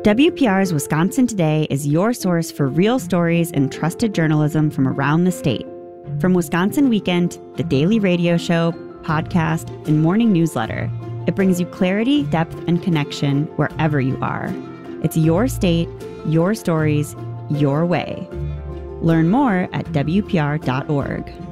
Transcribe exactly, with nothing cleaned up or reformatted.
W P R's Wisconsin Today is your source for real stories and trusted journalism from around the state. From Wisconsin Weekend, the daily radio show, podcast, and morning newsletter, it brings you clarity, depth, and connection wherever you are. It's your state, your stories, your way. Learn more at W P R dot org.